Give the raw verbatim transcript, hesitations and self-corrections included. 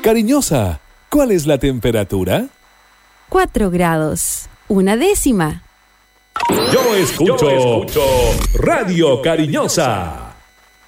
Cariñosa, ¿cuál es la temperatura? Cuatro grados, una décima. Yo escucho, Yo escucho Radio Cariñosa.